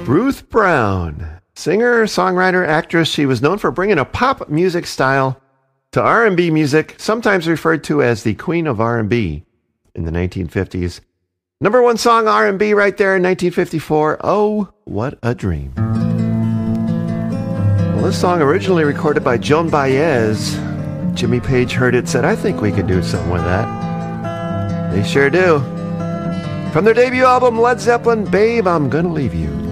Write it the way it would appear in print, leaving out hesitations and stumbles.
Ruth Brown, singer, songwriter, actress. She was known for bringing a pop music style to R&B music, sometimes referred to as the Queen of R&B in the 1950s. Number one song R&B right there in 1954, Oh, What a Dream. Well, this song originally recorded by Joan Baez. Jimmy Page heard it, said, I think we could do something with that. They sure do. From their debut album, Led Zeppelin, Babe, I'm Gonna Leave You.